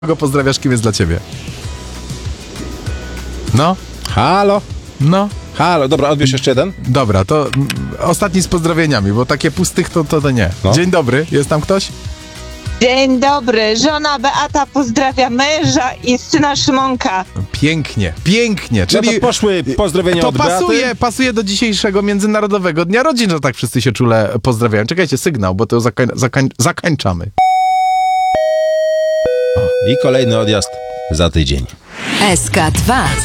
Kogo pozdrawiasz, kim jest dla ciebie? No, Halo? no. Halo, dobra, odbierz jeszcze jeden. Dobra, to ostatni z pozdrowieniami, bo takie pustych to nie. No. Dzień dobry, jest tam ktoś? Dzień dobry, żona Beata pozdrawia męża i syna Szymonka. Pięknie, pięknie, Czyli czyli no to poszły pozdrowienia to od Beaty. pasuje do dzisiejszego Międzynarodowego Dnia Rodzin, że tak wszyscy się czule pozdrawiają. Czekajcie, sygnał, bo to zakańczamy. I kolejny odjazd za tydzień. SK2